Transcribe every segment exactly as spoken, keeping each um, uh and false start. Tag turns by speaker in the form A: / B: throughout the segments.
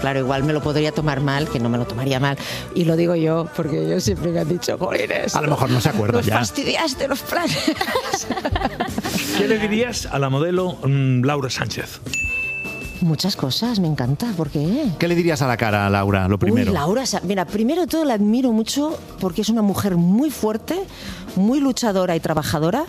A: Claro, igual me lo podría tomar mal, que no me lo tomaría mal. Y lo digo yo, porque ellos siempre me han dicho, jolines,
B: a lo mejor no se acuerda
A: nos
B: ya.
A: fastidiaste los planes.
C: ¿Qué le dirías a la modelo mmm, Laura Sánchez?
A: Muchas cosas, me encanta. ¿Por qué?
B: ¿Qué le dirías a la cara, Laura, lo primero?
A: Uy, Laura, mira, primero de todo la admiro mucho porque es una mujer muy fuerte, muy luchadora y trabajadora.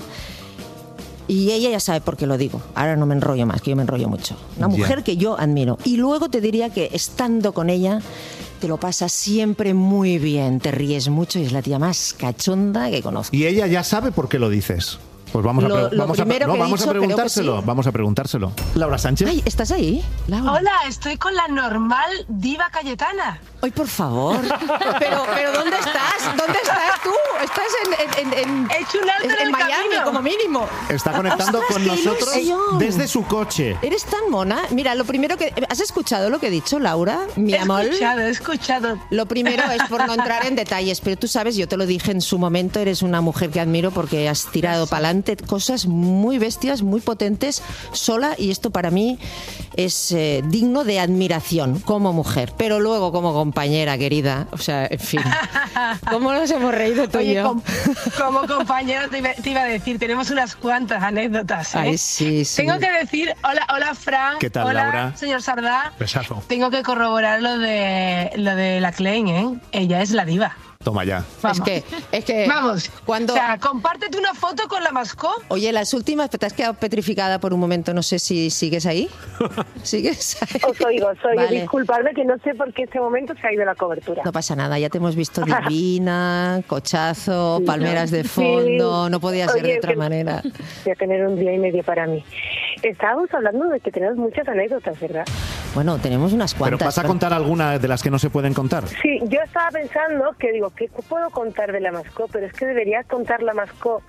A: Y ella ya sabe por qué lo digo. Ahora no me enrollo más, que yo me enrollo mucho. Una mujer yeah. que yo admiro. Y luego te diría que estando con ella te lo pasas siempre muy bien, te ríes mucho y es la tía más cachonda que conozco.
B: Y ella ya sabe por qué lo dices. Pues vamos,
A: lo,
B: a, pre- vamos, a, no, vamos
A: dicho,
B: a preguntárselo,
A: sí.
B: vamos a preguntárselo. Laura Sánchez.
A: Ay, ¿estás ahí, Laura?
D: Hola, estoy con la normal diva Cayetana.
A: Ay, por favor. pero, pero ¿dónde estás? ¿Dónde estás tú? Estás en, en, en,
D: He hecho un alto en,
A: en
D: el
A: Miami,
D: camino.
A: Como mínimo.
B: Está conectando
A: Ostras,
B: con nosotros
A: ilusión.
B: Desde su coche.
A: Eres tan mona. Mira, lo primero que... ¿Has escuchado lo que he dicho, Laura? Mi
D: he
A: amor.
D: He escuchado, he escuchado.
A: Lo primero es por no entrar en detalles, pero tú sabes, yo te lo dije en su momento, eres una mujer que admiro porque has tirado para adelante cosas muy bestias, muy potentes, sola, y esto para mí es eh, digno de admiración como mujer, pero luego como compañera querida, o sea, en fin, ¿cómo nos hemos reído tú
D: Oye,
A: y yo?
D: Com- como compañera te iba, te iba a decir, tenemos unas cuantas anécdotas, ¿eh?
A: Ay, sí, sí.
D: Tengo que decir, hola, hola Fran,
B: ¿qué tal,
D: hola,
B: Laura?
D: señor Sardá.
C: Besazo.
D: Tengo que corroborar lo de lo de la Klein, ¿eh? Ella es la diva.
B: Toma ya.
D: Vamos.
A: Es que, es que
D: Vamos.
A: cuando...
D: O sea, compártete una foto con la mascó.
A: Oye, las últimas, te has quedado petrificada por un momento, no sé si sigues ahí. ¿Sigues ahí?
E: Os oigo, os oigo.
A: Vale.
E: Disculpadme que no sé por qué este momento se ha ido la cobertura.
A: No pasa nada, ya te hemos visto divina, cochazo,
E: Sí,
A: palmeras de
E: sí.
A: fondo, no podía ser
E: Oye,
A: de otra
E: que-
A: manera.
E: Voy a tener un día y medio para mí. Estábamos hablando de que tenemos muchas anécdotas, ¿verdad?
A: Bueno, tenemos unas
B: Pero
A: cuantas.
B: ¿vas a contar alguna de las que no se pueden contar?
E: Sí, yo estaba pensando que digo, ¿qué puedo contar de la Mascó? Pero es que debería contar la Mascó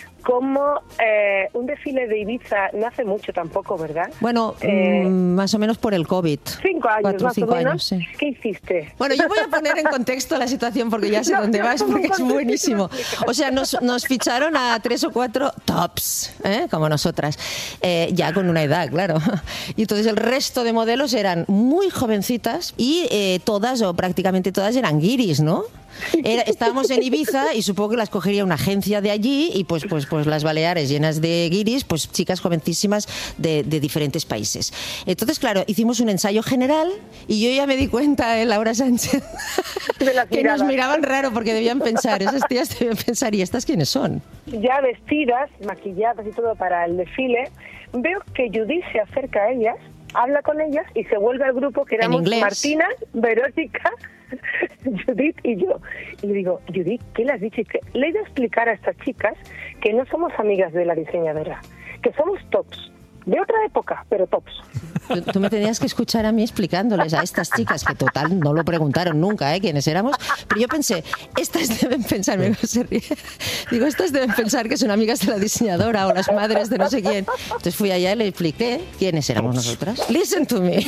E: como eh, un desfile de Ibiza no hace mucho tampoco, ¿verdad?
A: Bueno,
E: Eh,
A: mm, más o menos por el COVID.
E: Cinco años,
A: Cuatro,
E: más
A: cinco
E: o menos.
A: años, sí.
E: ¿Qué hiciste?
A: Bueno, yo voy a poner en contexto la situación porque ya sé
E: No,
A: dónde
E: no,
A: vas,
E: no,
A: porque
E: no,
A: es
E: no, no,
A: buenísimo.
E: no, no, no.
A: O sea, nos, nos ficharon a tres o cuatro tops, ¿eh? Como nosotras, eh, ya con una edad, claro. Y entonces el resto de modelos eran muy jovencitas y eh, todas o prácticamente todas eran guiris, ¿no? Era, estábamos en Ibiza y supongo que las cogería una agencia de allí y pues, pues, pues las Baleares llenas de guiris, pues chicas jovencísimas de, de diferentes países. Entonces, claro, hicimos un ensayo general y yo ya me di cuenta, eh, Laura Sánchez,
E: De las
A: que nos
E: miradas.
A: miraban raro porque debían pensar, esas tías debían pensar, ¿y estas quiénes son?
E: Ya vestidas, maquilladas y todo para el desfile, veo que Judith se acerca a ellas, habla con ellas y se vuelve al grupo que éramos
A: inglés.
E: Martina, Verónica, Judith y yo. Y le digo, Judith, ¿qué le has dicho? Y que le he ido a explicar a estas chicas que no somos amigas de la diseñadora, que somos tops. De otra época, pero tops.
A: Tú, tú me tenías que escuchar a mí explicándoles a estas chicas, que total no lo preguntaron nunca, ¿eh? Quiénes éramos. Pero yo pensé, estas deben pensar, me se ríe. Digo, estas deben pensar que son amigas de la diseñadora o las madres de no sé quién. Entonces fui allá y le expliqué quiénes éramos nosotras. Listen to me.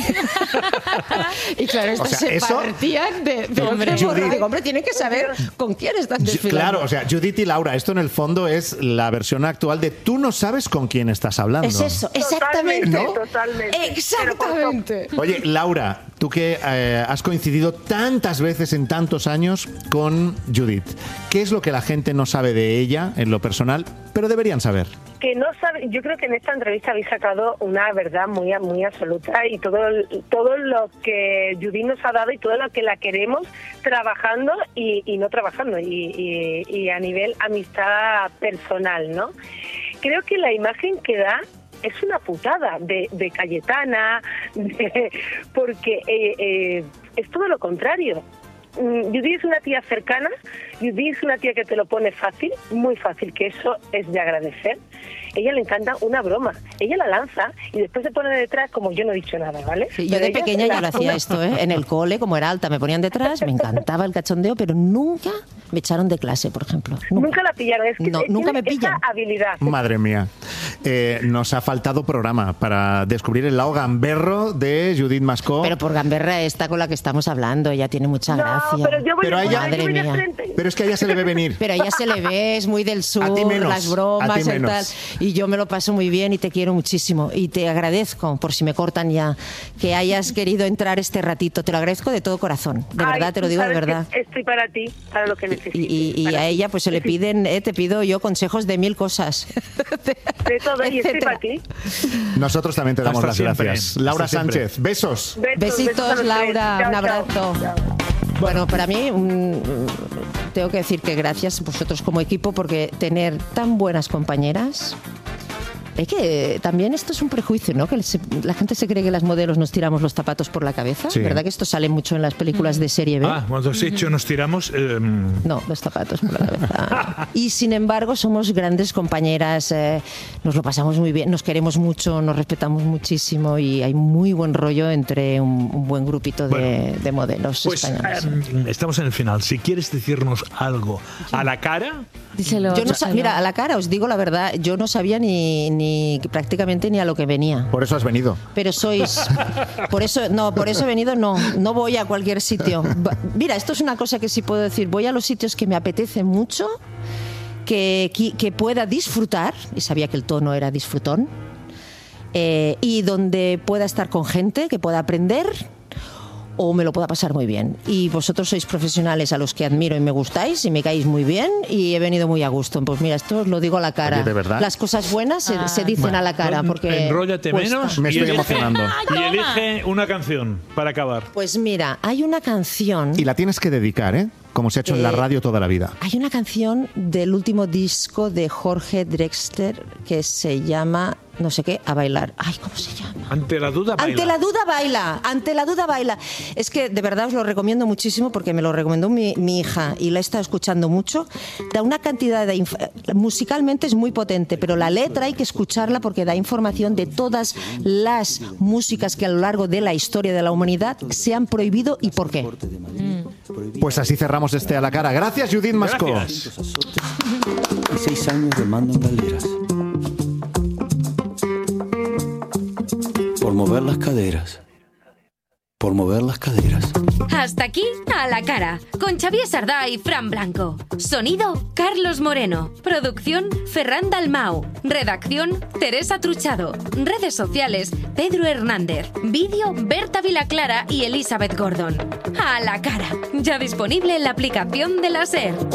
A: Y claro, estas
B: O sea,
A: se
B: eso-
A: partían de... de
B: Hombre,
A: hombre,
B: Judith.
A: digo, hombre, tienen que saber con quién están desfilando.
B: Claro, o sea, Judith y Laura, esto en el fondo es la versión actual de tú no sabes con quién estás hablando.
A: Es eso, exactamente.
E: Totalmente,
B: ¿No?
E: totalmente.
A: Exactamente.
B: Oye, Laura, tú que eh, has coincidido tantas veces en tantos años con Judith, ¿qué es lo que la gente no sabe de ella en lo personal, pero deberían saber?
E: Que no sabe, yo creo que en esta entrevista habéis sacado una verdad muy muy absoluta y todo todo lo que Judith nos ha dado y todo lo que la queremos trabajando y, y no trabajando y, y, y a nivel amistad personal, ¿no? Creo que la imagen que da es una putada de, de Cayetana, de- porque eh, eh, es todo lo contrario. Mm, Judith es una tía cercana, Judith es una tía que te lo pone fácil, muy fácil, que eso es de agradecer. Ella le encanta una broma, ella la lanza y después se pone detrás como yo no he dicho nada, ¿vale?
A: Sí, yo
E: Pero
A: de
E: ella
A: pequeña
E: se
A: ya
E: la-
A: lo hacía esto, ¿eh? En el cole, como era alta, me ponían detrás, me encantaba el cachondeo, pero nunca me echaron de clase, por ejemplo. Nunca,
E: Nunca la pillaron, es que
A: No,
E: tiene
A: nunca me
E: esa
A: pillan.
E: habilidad.
B: Madre mía, eh, nos ha faltado programa para descubrir el lado gamberro de Judith Mascó.
A: Pero por gamberra esta con la que estamos hablando, ella tiene mucha
E: No,
A: gracia.
E: pero yo voy,
B: Pero
E: a,
B: ella-
E: yo voy de
A: Madre mía.
E: frente.
B: Pero Pero es que a ella se le ve venir.
A: Pero a ella se le ve, es muy del sur,
B: A ti menos,
A: las
B: a
A: bromas
B: ti
A: y
B: menos.
A: tal. Y yo me lo paso muy bien y te quiero muchísimo. Y te agradezco, por si me cortan ya, que hayas querido entrar este ratito. Te lo agradezco de todo corazón. De
E: Ay,
A: verdad, te lo digo de
E: sabes que
A: verdad.
E: Estoy para ti, para lo que necesites.
A: Y, y- y
E: para
A: a
E: ti.
A: ella pues se le piden, eh, te pido yo consejos de mil cosas.
E: De todo, y estoy
A: etcétera.
E: para ti.
B: Nosotros también te damos
C: Hasta
B: las
C: siempre.
B: gracias. Laura
C: Hasta siempre.
B: Sánchez, besos.
E: Besos, besos a
A: Besitos,
E: los tres.
A: Laura,
E: Chao,
A: un
E: chao.
A: abrazo.
E: Chao.
A: Bueno, para mí mm, tengo que decir que gracias vosotros como equipo, porque tener tan buenas compañeras. Es que también esto es un prejuicio, ¿no? Que se- la gente se cree que las modelos nos tiramos los zapatos por la cabeza.
B: Sí.
A: ¿Verdad que esto sale mucho en las películas de serie B?
C: Ah, cuando has dicho nos tiramos... eh,
A: No, los zapatos por la cabeza. Y sin embargo somos grandes compañeras, eh, nos lo pasamos muy bien, nos queremos mucho, nos respetamos muchísimo y hay muy buen rollo entre un, un buen grupito de,
C: Bueno,
A: de modelos
C: pues
A: españoles.
C: eh, estamos en el final. Si quieres decirnos algo a la cara,
F: Díselo.
A: Yo no sa-
F: díselo.
A: mira, a la cara os digo la verdad, yo no sabía ni, ni prácticamente ni a lo que venía.
B: Por eso has venido.
A: Pero sois, por eso, no, por eso he venido, no, no voy a cualquier sitio. Va- Mira, esto es una cosa que sí puedo decir, voy a los sitios que me apetece mucho, que, que, que pueda disfrutar, y sabía que el tono era disfrutón, eh, y donde pueda estar con gente, que pueda aprender, o me lo pueda pasar muy bien. Y vosotros sois profesionales a los que admiro y me gustáis y me caéis muy bien y he venido muy a gusto. Pues mira, esto os lo digo a la cara.
B: Oye, ¿de verdad?
A: Las cosas buenas se,
F: Ah.
A: se dicen
C: bueno,
A: a la cara porque
C: enróllate
A: cuesta.
C: menos
B: Me
C: y
B: estoy
C: elige-
B: emocionando.
C: Y elige una canción para acabar.
A: Pues mira, hay una canción...
B: Y la tienes que dedicar, ¿eh? Como se ha hecho en la
A: Eh,
B: radio toda la vida.
A: Hay una canción del último disco de Jorge Drexler que se llama, no sé qué, A Bailar. Ay, ¿cómo se llama?
C: Ante la duda, baila.
A: Ante la duda baila, ante la duda baila. Es que de verdad os lo recomiendo muchísimo porque me lo recomendó mi, mi hija y la he estado escuchando mucho. Da una cantidad de... inf- musicalmente es muy potente, pero la letra hay que escucharla porque da información de todas las músicas que a lo largo de la historia de la humanidad se han prohibido y por qué.
B: Pues así cerramos este a la cara. Gracias, Judith Masco.
C: Gracias.
G: Y seis años remando en galeras. Por mover las caderas. Por mover las caderas.
H: Hasta aquí, A la cara, con Xavier Sardá y Fran Blanco. Sonido, Carlos Moreno. Producción, Ferran Dalmau. Redacción, Teresa Truchado. Redes sociales, Pedro Hernández. Vídeo, Berta Vilaclara y Elizabeth Gordon. A la cara, ya disponible en la aplicación de la SER.